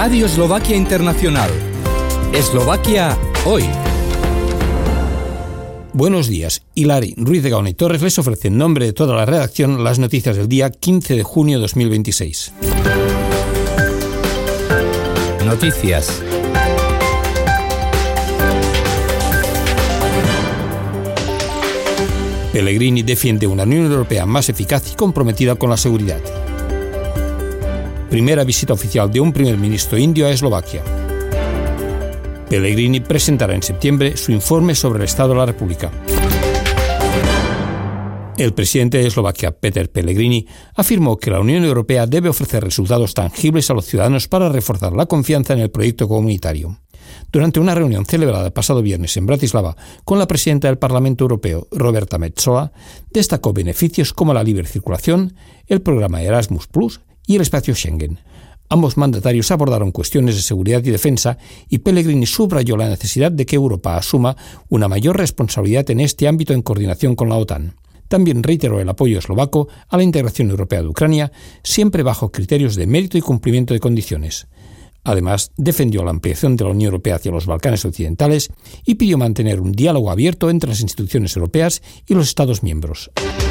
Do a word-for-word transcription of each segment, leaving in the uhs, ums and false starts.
Radio Eslovaquia Internacional. Eslovaquia hoy. Buenos días. Hilari Ruiz de Gaona y Torres les ofrece en nombre de toda la redacción las noticias del día quince de junio de dos mil veintiséis. Noticias. Pellegrini defiende una Unión Europea más eficaz y comprometida con la seguridad. Primera visita oficial de un primer ministro indio a Eslovaquia. Pellegrini presentará en septiembre su informe sobre el Estado de la República. El presidente de Eslovaquia, Peter Pellegrini, afirmó que la Unión Europea debe ofrecer resultados tangibles a los ciudadanos para reforzar la confianza en el proyecto comunitario. Durante una reunión celebrada el pasado viernes en Bratislava con la presidenta del Parlamento Europeo, Roberta Metsola, destacó beneficios como la libre circulación, el programa Erasmus plus y el espacio Schengen. Ambos mandatarios abordaron cuestiones de seguridad y defensa y Pellegrini subrayó la necesidad de que Europa asuma una mayor responsabilidad en este ámbito en coordinación con la OTAN. También reiteró el apoyo eslovaco a la integración europea de Ucrania, siempre bajo criterios de mérito y cumplimiento de condiciones. Además, defendió la ampliación de la Unión Europea hacia los Balcanes occidentales y pidió mantener un diálogo abierto entre las instituciones europeas y los Estados miembros.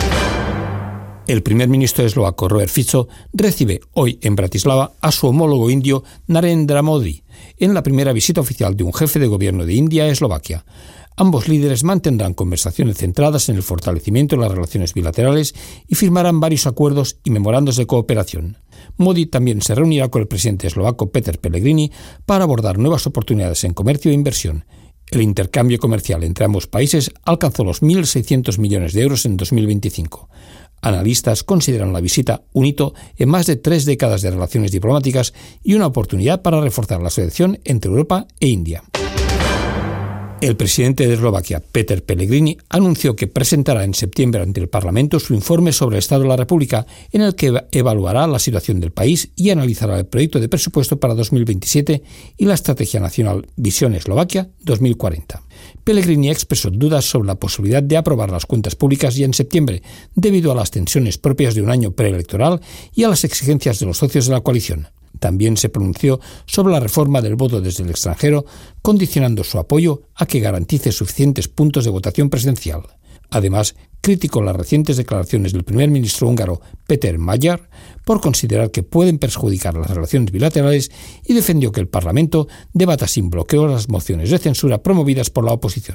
El primer ministro eslovaco, Robert Fico, recibe hoy en Bratislava a su homólogo indio Narendra Modi, en la primera visita oficial de un jefe de gobierno de India a Eslovaquia. Ambos líderes mantendrán conversaciones centradas en el fortalecimiento de las relaciones bilaterales y firmarán varios acuerdos y memorandos de cooperación. Modi también se reunirá con el presidente eslovaco Peter Pellegrini para abordar nuevas oportunidades en comercio e inversión. El intercambio comercial entre ambos países alcanzó los mil seiscientos millones de euros en dos mil veinticinco. Analistas consideran la visita un hito en más de tres décadas de relaciones diplomáticas y una oportunidad para reforzar la asociación entre Europa e India. El presidente de Eslovaquia, Peter Pellegrini, anunció que presentará en septiembre ante el Parlamento su informe sobre el Estado de la República, en el que evaluará la situación del país y analizará el proyecto de presupuesto para dos mil veintisiete y la Estrategia Nacional Visión Eslovaquia dos mil cuarenta. Pellegrini expresó dudas sobre la posibilidad de aprobar las cuentas públicas ya en septiembre, debido a las tensiones propias de un año preelectoral y a las exigencias de los socios de la coalición. También se pronunció sobre la reforma del voto desde el extranjero, condicionando su apoyo a que garantice suficientes puntos de votación presencial. Además, criticó las recientes declaraciones del primer ministro húngaro Péter Magyar por considerar que pueden perjudicar las relaciones bilaterales y defendió que el Parlamento debata sin bloqueo las mociones de censura promovidas por la oposición.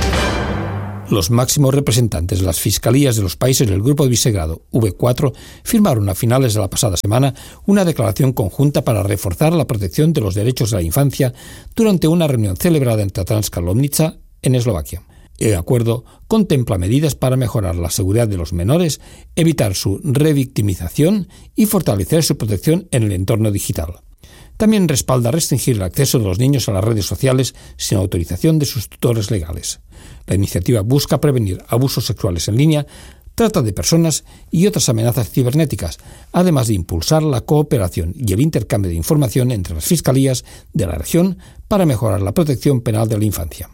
Los máximos representantes de las fiscalías de los países del Grupo de Visegrado, V cuatro, firmaron a finales de la pasada semana una declaración conjunta para reforzar la protección de los derechos de la infancia durante una reunión celebrada en Tatranska Lomnica, en Eslovaquia. El acuerdo contempla medidas para mejorar la seguridad de los menores, evitar su revictimización y fortalecer su protección en el entorno digital. También respalda restringir el acceso de los niños a las redes sociales sin autorización de sus tutores legales. La iniciativa busca prevenir abusos sexuales en línea, trata de personas y otras amenazas cibernéticas, además de impulsar la cooperación y el intercambio de información entre las fiscalías de la región para mejorar la protección penal de la infancia.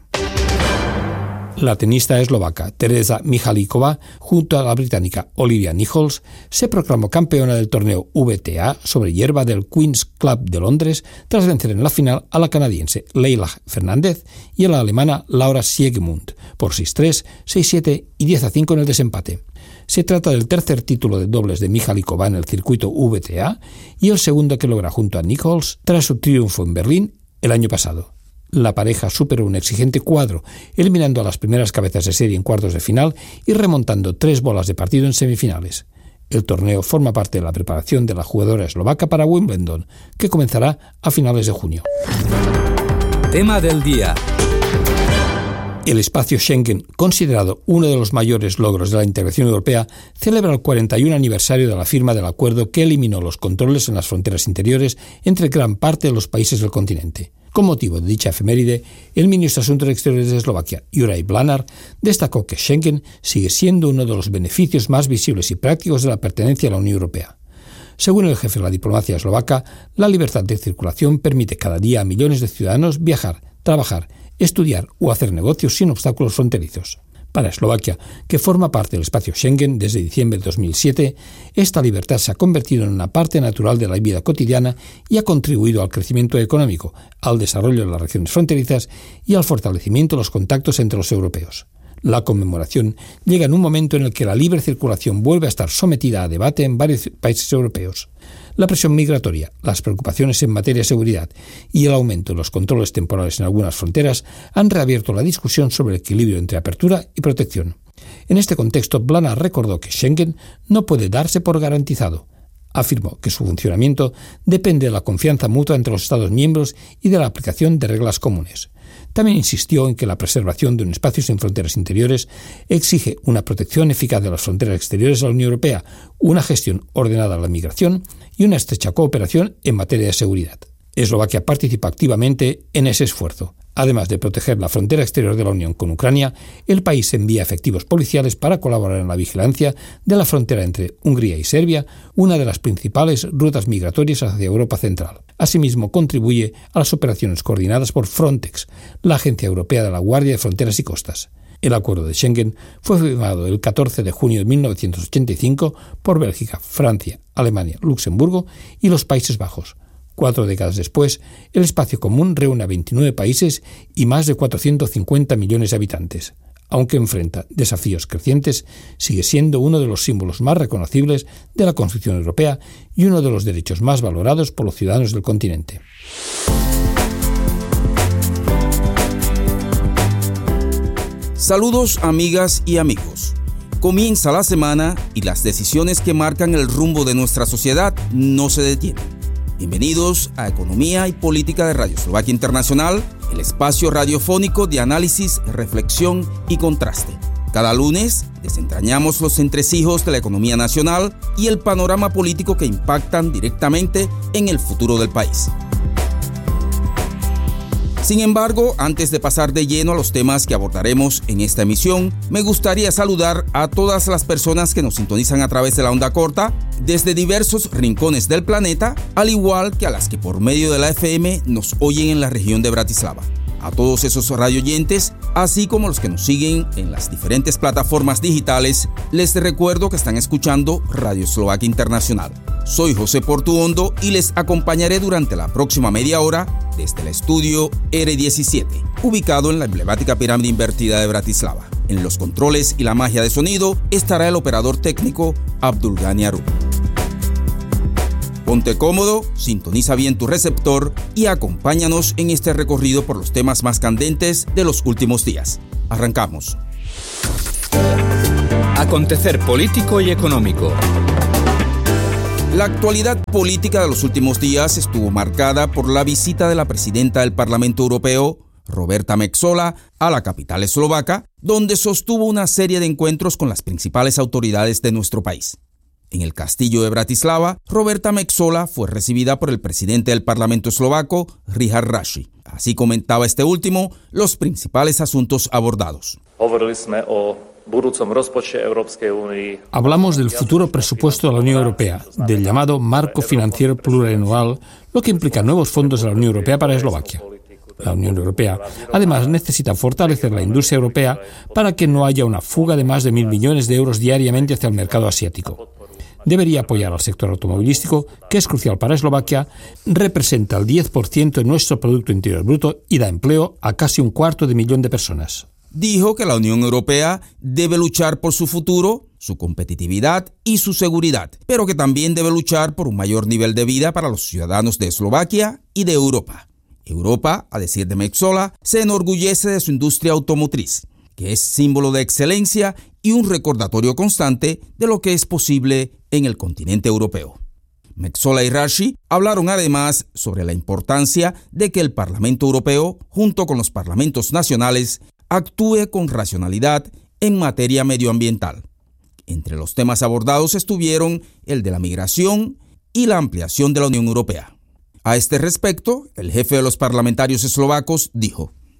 La tenista eslovaca Tereza Michalikova, junto a la británica Olivia Nichols, se proclamó campeona del torneo V T A sobre hierba del Queen's Club de Londres tras vencer en la final a la canadiense Leila Fernández y a la alemana Laura Siegemund por seis tres, seis siete y diez a cinco en el desempate. Se trata del tercer título de dobles de Michalikova en el circuito V T A y el segundo que logra junto a Nichols tras su triunfo en Berlín el año pasado. La pareja superó un exigente cuadro, eliminando a las primeras cabezas de serie en cuartos de final y remontando tres bolas de partido en semifinales. El torneo forma parte de la preparación de la jugadora eslovaca para Wimbledon, que comenzará a finales de junio. Tema del día. El espacio Schengen, considerado uno de los mayores logros de la integración europea, celebra el cuarenta y un aniversario de la firma del acuerdo que eliminó los controles en las fronteras interiores entre gran parte de los países del continente. Con motivo de dicha efeméride, el ministro de Asuntos Exteriores de Eslovaquia, Juraj Blanár, destacó que Schengen sigue siendo uno de los beneficios más visibles y prácticos de la pertenencia a la Unión Europea. Según el jefe de la diplomacia eslovaca, la libertad de circulación permite cada día a millones de ciudadanos viajar, trabajar, estudiar o hacer negocios sin obstáculos fronterizos. Para Eslovaquia, que forma parte del espacio Schengen desde diciembre de dos mil siete, esta libertad se ha convertido en una parte natural de la vida cotidiana y ha contribuido al crecimiento económico, al desarrollo de las regiones fronterizas y al fortalecimiento de los contactos entre los europeos. La conmemoración llega en un momento en el que la libre circulación vuelve a estar sometida a debate en varios países europeos. La presión migratoria, las preocupaciones en materia de seguridad y el aumento de los controles temporales en algunas fronteras han reabierto la discusión sobre el equilibrio entre apertura y protección. En este contexto, Blana recordó que Schengen no puede darse por garantizado. Afirmó que su funcionamiento depende de la confianza mutua entre los Estados miembros y de la aplicación de reglas comunes. También insistió en que la preservación de un espacio sin fronteras interiores exige una protección eficaz de las fronteras exteriores de la Unión Europea, una gestión ordenada de la migración y una estrecha cooperación en materia de seguridad. Eslovaquia participa activamente en ese esfuerzo. Además de proteger la frontera exterior de la Unión con Ucrania, el país envía efectivos policiales para colaborar en la vigilancia de la frontera entre Hungría y Serbia, una de las principales rutas migratorias hacia Europa Central. Asimismo, contribuye a las operaciones coordinadas por Frontex, la Agencia Europea de la Guardia de Fronteras y Costas. El acuerdo de Schengen fue firmado el catorce de junio de mil novecientos ochenta y cinco por Bélgica, Francia, Alemania, Luxemburgo y los Países Bajos. Cuatro décadas después, el espacio común reúne a veintinueve países y más de cuatrocientos cincuenta millones de habitantes. Aunque enfrenta desafíos crecientes, sigue siendo uno de los símbolos más reconocibles de la construcción europea y uno de los derechos más valorados por los ciudadanos del continente. Saludos, amigas y amigos. Comienza la semana y las decisiones que marcan el rumbo de nuestra sociedad no se detienen. Bienvenidos a Economía y Política de Radio Eslovaquia Internacional, el espacio radiofónico de análisis, reflexión y contraste. Cada lunes desentrañamos los entresijos de la economía nacional y el panorama político que impactan directamente en el futuro del país. Sin embargo, antes de pasar de lleno a los temas que abordaremos en esta emisión, me gustaría saludar a todas las personas que nos sintonizan a través de la onda corta desde diversos rincones del planeta, al igual que a las que por medio de la F M nos oyen en la región de Bratislava. A todos esos radioyentes, así como los que nos siguen en las diferentes plataformas digitales, les recuerdo que están escuchando Radio Eslovaquia Internacional. Soy José Portuondo y les acompañaré durante la próxima media hora desde el estudio R diecisiete, ubicado en la emblemática pirámide invertida de Bratislava. En los controles y la magia de sonido estará el operador técnico Abdulgani Aru. Ponte cómodo, sintoniza bien tu receptor y acompáñanos en este recorrido por los temas más candentes de los últimos días. Arrancamos. Acontecer político y económico. La actualidad política de los últimos días estuvo marcada por la visita de la presidenta del Parlamento Europeo, Roberta Metsola, a la capital eslovaca, donde sostuvo una serie de encuentros con las principales autoridades de nuestro país. En el castillo de Bratislava, Roberta Metsola fue recibida por el presidente del Parlamento eslovaco, Richard Raši. Así comentaba este último los principales asuntos abordados. Hablamos del futuro presupuesto de la Unión Europea, del llamado marco financiero plurianual, lo que implica nuevos fondos de la Unión Europea para Eslovaquia. La Unión Europea, además, necesita fortalecer la industria europea para que no haya una fuga de más de mil millones de euros diariamente hacia el mercado asiático. Debería apoyar al sector automovilístico, que es crucial para Eslovaquia, representa el diez por ciento de nuestro Producto Interior Bruto y da empleo a casi un cuarto de millón de personas. Dijo que la Unión Europea debe luchar por su futuro, su competitividad y su seguridad, pero que también debe luchar por un mayor nivel de vida para los ciudadanos de Eslovaquia y de Europa. Europa, a decir de Metsola, se enorgullece de su industria automotriz, que es símbolo de excelencia y un recordatorio constante de lo que es posible en el continente europeo. Metsola y Raši hablaron además sobre la importancia de que el Parlamento Europeo, junto con los parlamentos nacionales, actúe con racionalidad en materia medioambiental. Entre los temas abordados estuvieron el de la migración y la ampliación de la Unión Europea. A este respecto, el jefe de los parlamentarios eslovacos dijo: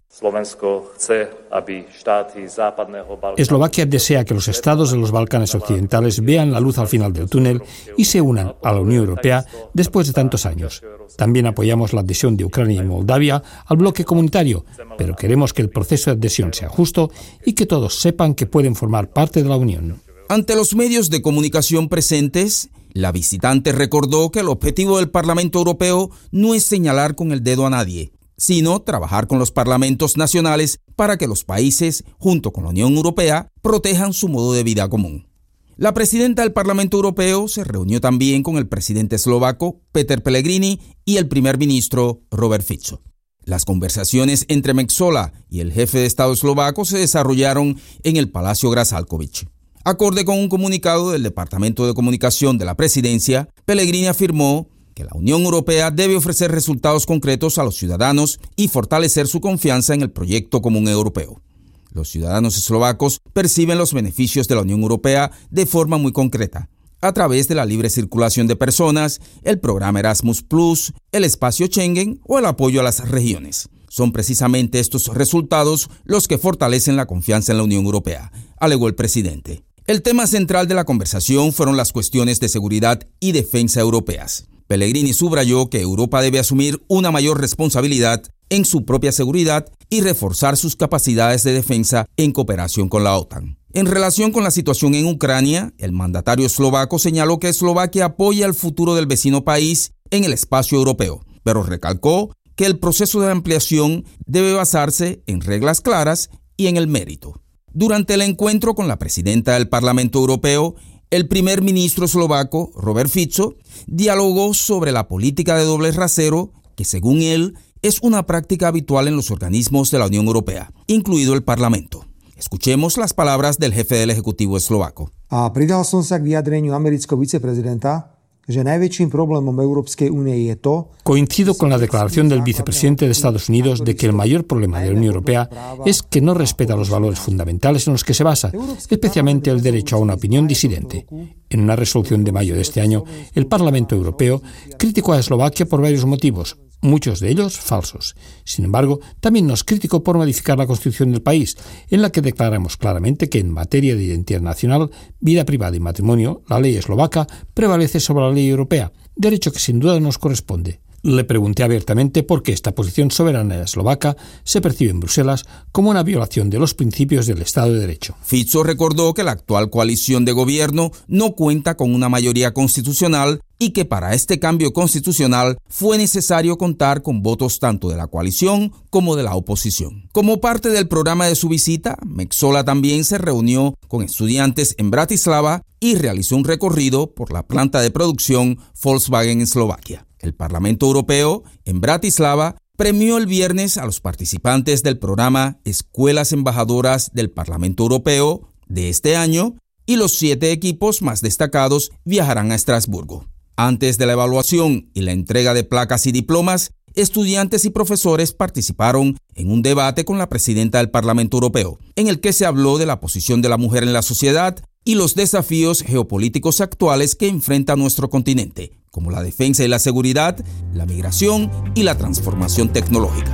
Eslovaquia desea que los estados de los Balcanes occidentales vean la luz al final del túnel y se unan a la Unión Europea después de tantos años. También apoyamos la adhesión de Ucrania y Moldavia al bloque comunitario, pero queremos que el proceso de adhesión sea justo y que todos sepan que pueden formar parte de la Unión. Ante los medios de comunicación presentes, la visitante recordó que el objetivo del Parlamento Europeo no es señalar con el dedo a nadie, sino trabajar con los parlamentos nacionales para que los países, junto con la Unión Europea, protejan su modo de vida común. La presidenta del Parlamento Europeo se reunió también con el presidente eslovaco, Peter Pellegrini, y el primer ministro, Robert Fico. Las conversaciones entre Metsola y el jefe de Estado eslovaco se desarrollaron en el Palacio Grad-Halkovic. Acorde con un comunicado del Departamento de Comunicación de la Presidencia, Pellegrini afirmó que la Unión Europea debe ofrecer resultados concretos a los ciudadanos y fortalecer su confianza en el proyecto común europeo. Los ciudadanos eslovacos perciben los beneficios de la Unión Europea de forma muy concreta, a través de la libre circulación de personas, el programa Erasmus plus, el espacio Schengen o el apoyo a las regiones. Son precisamente estos resultados los que fortalecen la confianza en la Unión Europea, alegó el presidente. El tema central de la conversación fueron las cuestiones de seguridad y defensa europeas. Pellegrini subrayó que Europa debe asumir una mayor responsabilidad en su propia seguridad y reforzar sus capacidades de defensa en cooperación con la OTAN. En relación con la situación en Ucrania, el mandatario eslovaco señaló que Eslovaquia apoya el futuro del vecino país en el espacio europeo, pero recalcó que el proceso de ampliación debe basarse en reglas claras y en el mérito. Durante el encuentro con la presidenta del Parlamento Europeo, el primer ministro eslovaco, Robert Fico, dialogó sobre la política de doble rasero, que según él es una práctica habitual en los organismos de la Unión Europea, incluido el Parlamento. Escuchemos las palabras del jefe del Ejecutivo eslovaco. A pridal som sa k vyjadreniu amerického viceprezidenta, že najväčším problémom Európskej únie je to... Coincido con la declaración del vicepresidente de Estados Unidos de que el mayor problema de la Unión Europea es que no respeta los valores fundamentales en los que se basa, especialmente el derecho a una opinión disidente. En una resolución de mayo de este año, el Parlamento Europeo criticó a Eslovaquia por varios motivos, muchos de ellos falsos. Sin embargo, también nos criticó por modificar la Constitución del país, en la que declaramos claramente que en materia de identidad nacional, vida privada y matrimonio, la ley eslovaca prevalece sobre la ley europea, derecho que sin duda nos corresponde. Le pregunté abiertamente por qué esta posición soberana eslovaca se percibe en Bruselas como una violación de los principios del Estado de Derecho. Fico recordó que la actual coalición de gobierno no cuenta con una mayoría constitucional y que para este cambio constitucional fue necesario contar con votos tanto de la coalición como de la oposición. Como parte del programa de su visita, Metsola también se reunió con estudiantes en Bratislava y realizó un recorrido por la planta de producción Volkswagen en Eslovaquia. El Parlamento Europeo, en Bratislava, premió el viernes a los participantes del programa Escuelas Embajadoras del Parlamento Europeo de este año y los siete equipos más destacados viajarán a Estrasburgo. Antes de la evaluación y la entrega de placas y diplomas, estudiantes y profesores participaron en un debate con la presidenta del Parlamento Europeo, en el que se habló de la posición de la mujer en la sociedad y los desafíos geopolíticos actuales que enfrenta nuestro continente, como la defensa y la seguridad, la migración y la transformación tecnológica.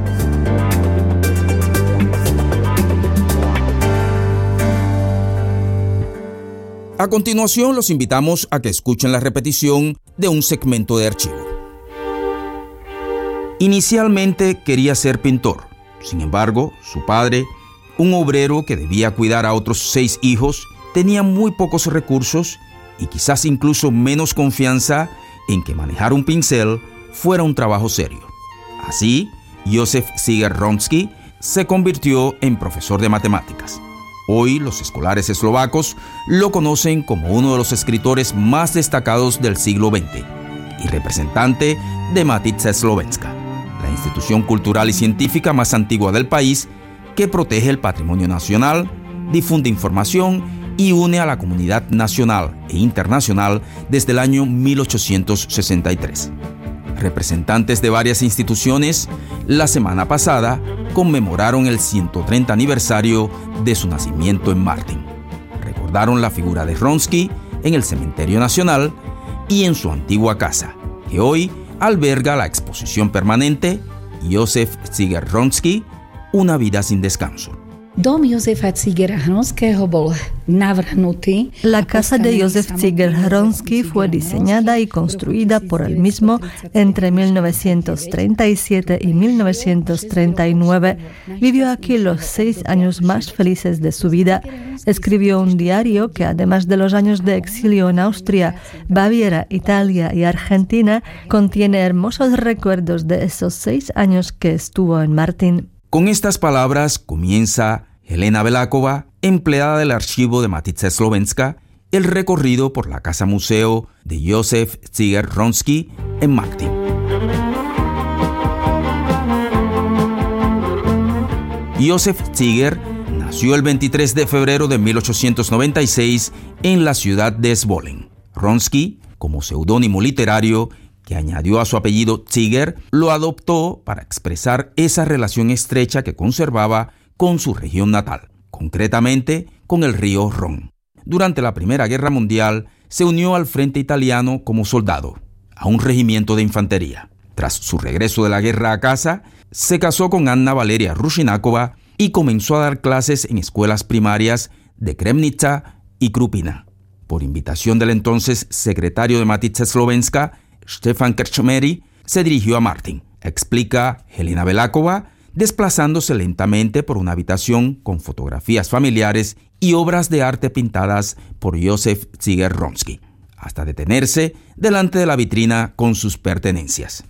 A continuación, los invitamos a que escuchen la repetición de un segmento de archivo. Inicialmente quería ser pintor. Sin embargo, su padre, un obrero que debía cuidar a otros seis hijos, tenía muy pocos recursos y quizás incluso menos confianza en que manejar un pincel fuera un trabajo serio. Así, Józef Siger-Wronski se convirtió en profesor de matemáticas. Hoy los escolares eslovacos lo conocen como uno de los escritores más destacados del siglo veinte y representante de Matica Slovenska, la institución cultural y científica más antigua del país que protege el patrimonio nacional, difunde información y une a la comunidad nacional e internacional desde el año mil ochocientos sesenta y tres. Representantes de varias instituciones, la semana pasada, conmemoraron el ciento treinta aniversario de su nacimiento en Martin. Recordaron la figura de Wronski en el Cementerio Nacional y en su antigua casa, que hoy alberga la exposición permanente Józef Siger-Wronski, una vida sin descanso. Dom Jozefa Cigera Hronského bol navrhnutý. La casa de Josef Ziger Hronsky fue diseñada y construida por él mismo entre mil novecientos treinta y siete y mil novecientos treinta y nueve. Vivió aquí los seis años más felices de su vida. Escribió un diario que, además de los años de exilio en Austria, Baviera, Italia y Argentina, contiene hermosos recuerdos de esos seis años que estuvo en Martin. Con estas palabras comienza Helena Beláková, empleada del archivo de Matica Slovenska, el recorrido por la casa museo de Josef Ziger Hronsky en Martin. Josef Ziger nació el veintitrés de febrero de mil ochocientos noventa y seis en la ciudad de Zvolen. Hronsky, como seudónimo literario, que añadió a su apellido Ziger, lo adoptó para expresar esa relación estrecha que conservaba con su región natal, concretamente con el río Ron. Durante la Primera Guerra Mundial se unió al frente italiano como soldado, a un regimiento de infantería. Tras su regreso de la guerra a casa, se casó con Anna Valeria Rushináková y comenzó a dar clases en escuelas primarias de Kremnica y Krupina. Por invitación del entonces secretario de Matica Slovenska, Stefan Krčmery, se dirigió a Martin, explica Helena Beláková, desplazándose lentamente por una habitación con fotografías familiares y obras de arte pintadas por Josef Ziger Hronsky, hasta detenerse delante de la vitrina con sus pertenencias.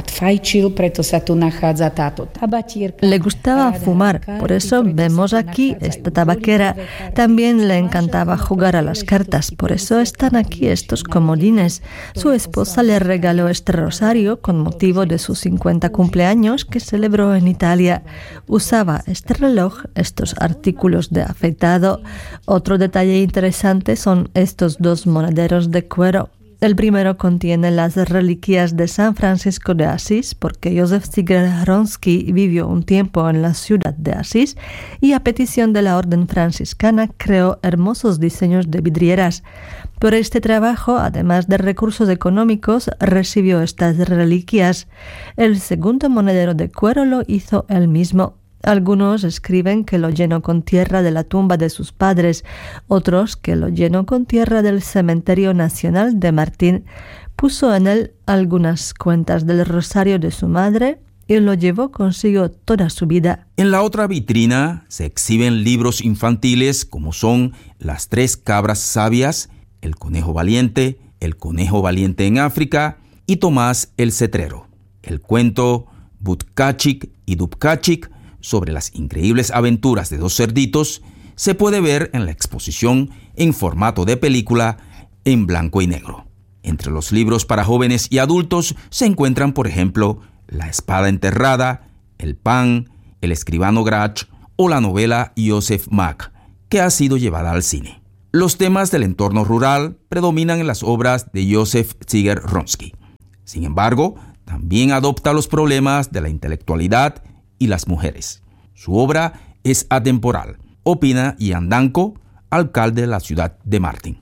Le gustaba fumar, por eso vemos aquí esta tabaquera. También le encantaba jugar a las cartas, por eso están aquí estos comodines. Su esposa le regaló este rosario con motivo de sus cincuenta cumpleaños que celebró en Italia. Usaba este reloj, estos artículos de afeitado. Otro detalle interesante son estos dos monederos de cuero. El primero contiene las reliquias de San Francisco de Asís, porque Josef Ziger Hronsky vivió un tiempo en la ciudad de Asís y a petición de la orden franciscana creó hermosos diseños de vidrieras. Por este trabajo, además de recursos económicos, recibió estas reliquias. El segundo monedero de cuero lo hizo él mismo. Algunos escriben que lo llenó con tierra de la tumba de sus padres, otros que lo llenó con tierra del Cementerio Nacional de Martín. Puso en él algunas cuentas del rosario de su madre y lo llevó consigo toda su vida. En la otra vitrina se exhiben libros infantiles como son Las tres cabras sabias, El conejo valiente, El conejo valiente en África y Tomás el cetrero. El cuento Butkachik y Dubkachik, sobre las increíbles aventuras de dos cerditos, se puede ver en la exposición en formato de película en blanco y negro. Entre los libros para jóvenes y adultos se encuentran, por ejemplo, La espada enterrada, El pan, El escribano Grach o la novela Josef Mack, que ha sido llevada al cine. Los temas del entorno rural predominan en las obras de Josef Ziger Hronsky. Sin embargo, también adopta los problemas de la intelectualidad y las mujeres. Su obra es atemporal, opina Jan Danko, alcalde de la ciudad de Martin.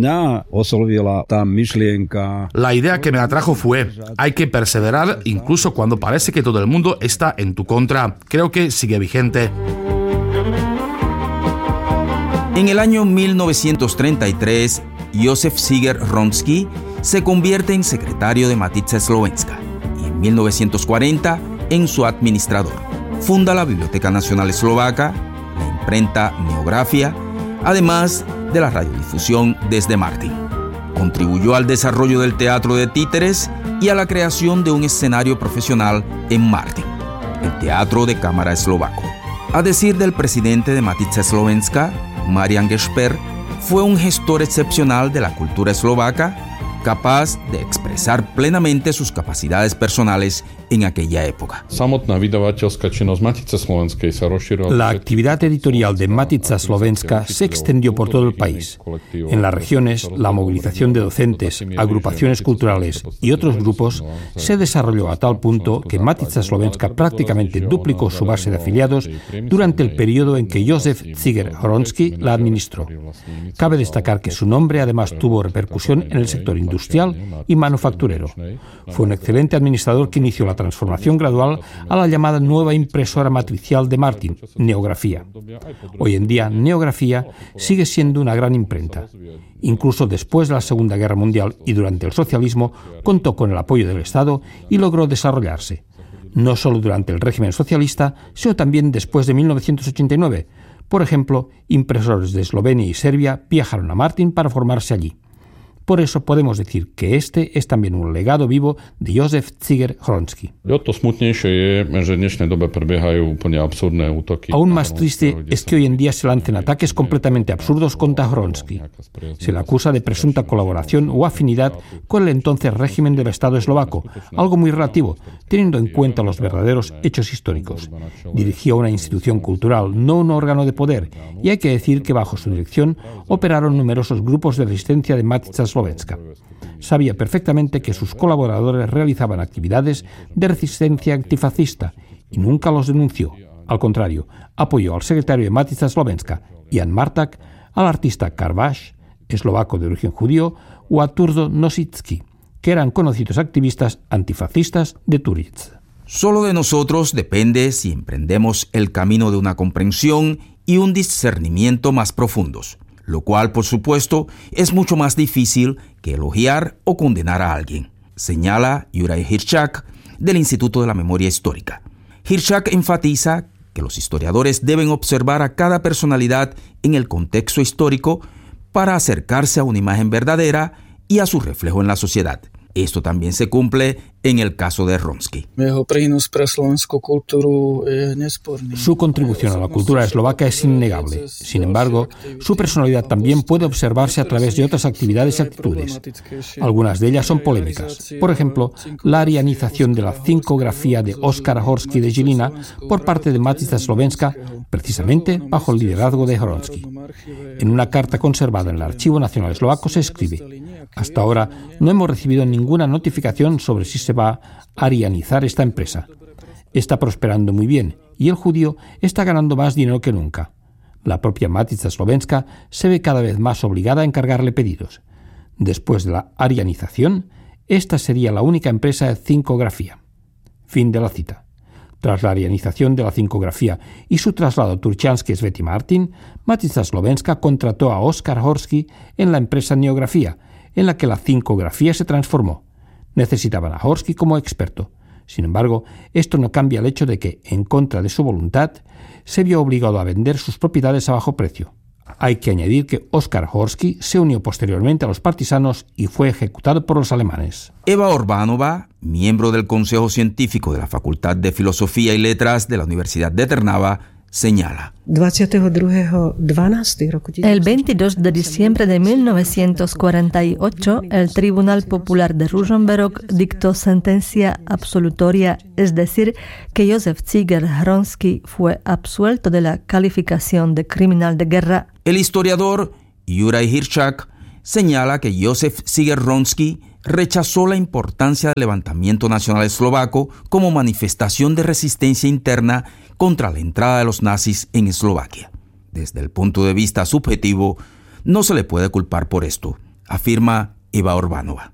La idea que me atrajo fue, hay que perseverar incluso cuando parece que todo el mundo está en tu contra. Creo que sigue vigente. En el año mil novecientos treinta y tres, Josef Ziger Hronsky se convierte en secretario de Matica Slovenska y en mil novecientos cuarenta en su administrador. Funda la Biblioteca Nacional Eslovaca, la imprenta Neografía, además de la radiodifusión desde Martin. Contribuyó al desarrollo del teatro de títeres y a la creación de un escenario profesional en Martin, el Teatro de Cámara Eslovaco. A decir del presidente de Matica Slovenska, Marian Gesper, fue un gestor excepcional de la cultura eslovaca, capaz de expresar plenamente sus capacidades personales en aquella época. La actividad editorial de Matica Slovenska se extendió por todo el país. En las regiones, la movilización de docentes, agrupaciones culturales y otros grupos se desarrolló a tal punto que Matica Slovenska prácticamente duplicó su base de afiliados durante el periodo en que Josef Ziger Hronsky la administró. Cabe destacar que su nombre además tuvo repercusión en el sector industrial industrial y manufacturero. Fue un excelente administrador que inició la transformación gradual a la llamada nueva impresora matricial de Martin, Neografía. Hoy en día, Neografía sigue siendo una gran imprenta. Incluso después de la Segunda Guerra Mundial y durante el socialismo, contó con el apoyo del Estado y logró desarrollarse. No solo durante el régimen socialista, sino también después de mil novecientos ochenta y nueve. Por ejemplo, impresores de Eslovenia y Serbia viajaron a Martin para formarse allí. Por eso podemos decir que este es también un legado vivo de Josef Ziger-Hronský. Aún más triste es que hoy en día se lancen ataques completamente absurdos contra Hronský. Se le acusa de presunta colaboración o afinidad con el entonces régimen del Estado eslovaco, algo muy relativo, teniendo en cuenta los verdaderos hechos históricos. Dirigía una institución cultural, no un órgano de poder, y hay que decir que bajo su dirección operaron numerosos grupos de resistencia de Matica Slovenska. Sabía perfectamente que sus colaboradores realizaban actividades de resistencia antifascista y nunca los denunció. Al contrario, apoyó al secretario de Matica Slovenska, Jan Martak, al artista Karvaš, eslovaco de origen judío, o a Turdo Nositsky, que eran conocidos activistas antifascistas de Turitz. Solo de nosotros depende si emprendemos el camino de una comprensión y un discernimiento más profundos, lo cual, por supuesto, es mucho más difícil que elogiar o condenar a alguien, señala Juraj Hiršák del Instituto de la Memoria Histórica. Hiršák enfatiza que los historiadores deben observar a cada personalidad en el contexto histórico para acercarse a una imagen verdadera y a su reflejo en la sociedad. Esto también se cumple en el caso de Hronský. Su contribución a la cultura eslovaca es innegable. Sin embargo, su personalidad también puede observarse a través de otras actividades y actitudes. Algunas de ellas son polémicas. Por ejemplo, la arianización de la cincografía de Oskar Horský de Žilina por parte de Matica Slovenska, precisamente bajo el liderazgo de Hronský. En una carta conservada en el Archivo Nacional Eslovaco se escribe: hasta ahora no hemos recibido ninguna notificación sobre si se va a arianizar esta empresa. Está prosperando muy bien y el judío está ganando más dinero que nunca. La propia Matica Slovenska se ve cada vez más obligada a encargarle pedidos. Después de la arianización, esta sería la única empresa de cincografía. Fin de la cita. Tras la arianización de la cincografía y su traslado a Turčianske Svätý Martin, Matica Slovenska contrató a Oskar Horský en la empresa Neografía, en la que la cincografía se transformó. Necesitaban a Horský como experto. Sin embargo, esto no cambia el hecho de que, en contra de su voluntad, se vio obligado a vender sus propiedades a bajo precio. Hay que añadir que Oskar Horský se unió posteriormente a los partisanos y fue ejecutado por los alemanes. Eva Orbánova, miembro del Consejo Científico de la Facultad de Filosofía y Letras de la Universidad de Trnava, señala: El veintidós de diciembre de mil novecientos cuarenta y ocho, el Tribunal Popular de Ružomberok dictó sentencia absolutoria, es decir, que Josef Ziger-Hronský fue absuelto de la calificación de criminal de guerra. El historiador Juraj Hiršák señala que Josef Ziger-Hronský rechazó la importancia del levantamiento nacional eslovaco como manifestación de resistencia interna contra la entrada de los nazis en Eslovaquia. Desde el punto de vista subjetivo, no se le puede culpar por esto, afirma Eva Orbánova.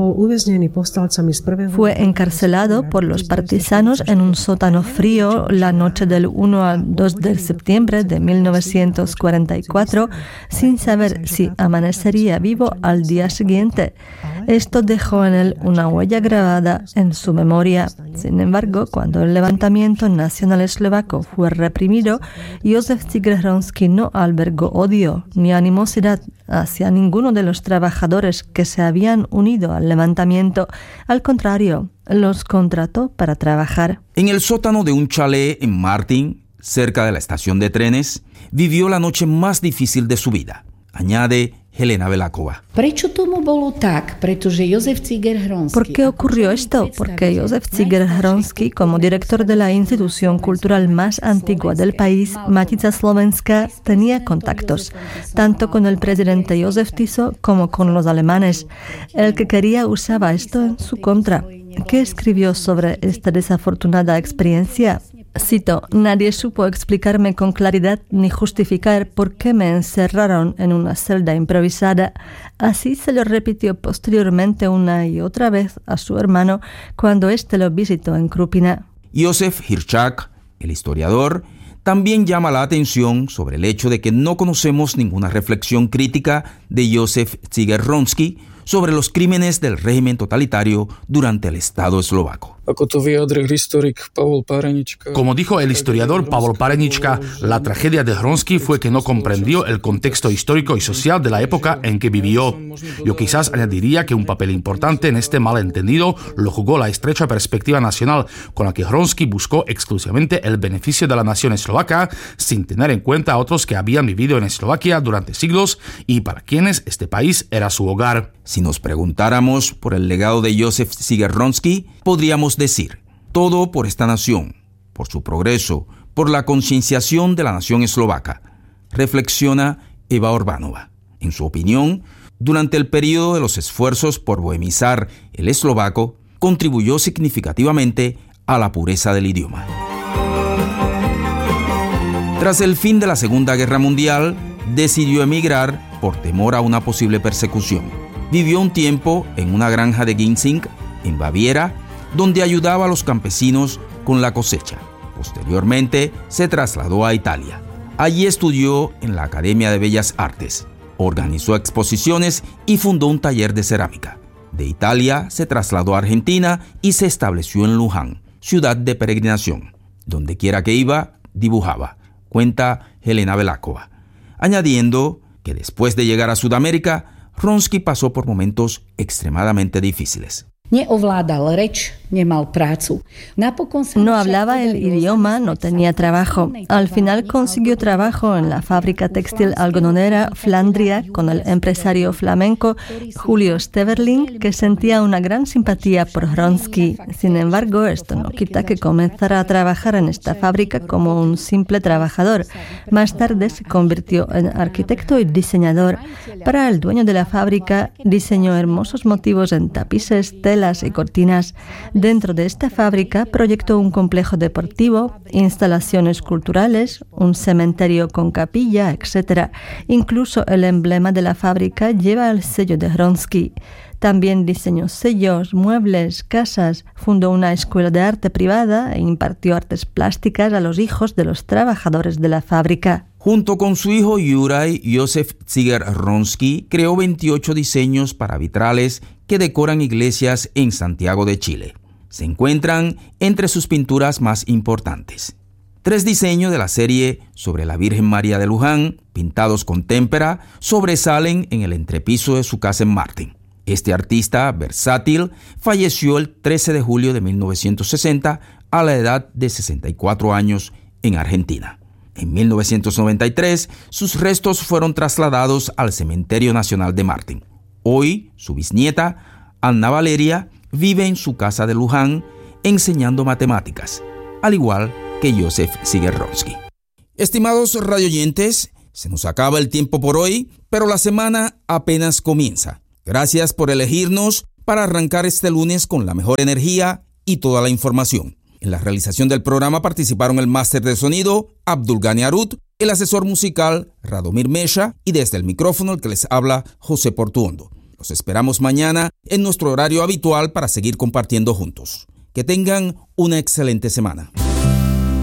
Fue encarcelado por los partisanos en un sótano frío la noche del uno al dos de septiembre de mil novecientos cuarenta y cuatro, sin saber si amanecería vivo al día siguiente. Esto dejó en él una huella grabada en su memoria. Sin embargo, cuando el levantamiento nacional eslovaco fue reprimido, Josef Ziger-Hronský no albergó odio ni animosidad hacia ninguno de los trabajadores que se habían unido al levantamiento. Al contrario, los contrató para trabajar. En el sótano de un chalet en Martin, cerca de la estación de trenes, vivió la noche más difícil de su vida, añade Helena Veláková. ¿Por qué ocurrió esto? Porque Josef Ziger-Hronský, como director de la institución cultural más antigua del país, Matica Slovenska, tenía contactos, tanto con el presidente Josef Tiso como con los alemanes. El que quería usaba esto en su contra. ¿Qué escribió sobre esta desafortunada experiencia? Cito, nadie supo explicarme con claridad ni justificar por qué me encerraron en una celda improvisada. Así se lo repitió posteriormente una y otra vez a su hermano cuando éste lo visitó en Krupina. Josef Hirschak, el historiador, también llama la atención sobre el hecho de que no conocemos ninguna reflexión crítica de Józef Zyger-Wronski sobre los crímenes del régimen totalitario durante el Estado eslovaco. Como dijo el historiador Pavol Parenička, la tragedia de Wronski fue que no comprendió el contexto histórico y social de la época en que vivió. Yo quizás añadiría que un papel importante en este malentendido lo jugó la estrecha perspectiva nacional con la que Wronski buscó exclusivamente el beneficio de la nación eslovaca, sin tener en cuenta a otros que habían vivido en Eslovaquia durante siglos y para quienes este país era su hogar. Si nos preguntáramos por el legado de Józef Zyger-Wronski, podríamos decir, todo por esta nación, por su progreso, por la concienciación de la nación eslovaca, reflexiona Eva Orbánova. En su opinión, durante el periodo de los esfuerzos por bohemizar el eslovaco, contribuyó significativamente a la pureza del idioma. Tras el fin de la Segunda Guerra Mundial, decidió emigrar por temor a una posible persecución. Vivió un tiempo en una granja de ginseng en Baviera, donde ayudaba a los campesinos con la cosecha. Posteriormente se trasladó a Italia. Allí estudió en la Academia de Bellas Artes, organizó exposiciones y fundó un taller de cerámica. De Italia se trasladó a Argentina y se estableció en Luján, ciudad de peregrinación. Donde quiera que iba, dibujaba, cuenta Helena Velákova, añadiendo que después de llegar a Sudamérica, Wronski pasó por momentos extremadamente difíciles. No hablaba el idioma, no tenía trabajo. Al final consiguió trabajo en la fábrica textil algodonera Flandria con el empresario flamenco Julio Steverling, que sentía una gran simpatía por Wronski. Sin embargo, esto no quita que comenzara a trabajar en esta fábrica como un simple trabajador. Más tarde se convirtió en arquitecto y diseñador. Para el dueño de la fábrica, diseñó hermosos motivos en tapices, telas y cortinas. Dentro de esta fábrica proyectó un complejo deportivo, instalaciones culturales, un cementerio con capilla, etcétera. Incluso el emblema de la fábrica lleva el sello de Wronski. También diseñó sellos, muebles, casas, fundó una escuela de arte privada e impartió artes plásticas a los hijos de los trabajadores de la fábrica. Junto con su hijo Juraj, Józef Zyger-Wronski creó veintiocho diseños para vitrales que decoran iglesias en Santiago de Chile. Se encuentran entre sus pinturas más importantes. Tres diseños de la serie sobre la Virgen María de Luján, pintados con témpera, sobresalen en el entrepiso de su casa en Martin. Este artista versátil falleció el trece de julio de mil novecientos sesenta a la edad de sesenta y cuatro años en Argentina. En mil novecientos noventa y tres, sus restos fueron trasladados al Cementerio Nacional de Martin. Hoy, su bisnieta, Anna Valeria, vive en su casa de Luján enseñando matemáticas, al igual que Józef Zyger-Wronski. Estimados radioyentes, se nos acaba el tiempo por hoy, pero la semana apenas comienza. Gracias por elegirnos para arrancar este lunes con la mejor energía y toda la información. En la realización del programa participaron el máster de sonido, Abdulgani Arut, el asesor musical, Radomir Mesha, y desde el micrófono el que les habla, José Portuondo. Los esperamos mañana en nuestro horario habitual para seguir compartiendo juntos. Que tengan una excelente semana.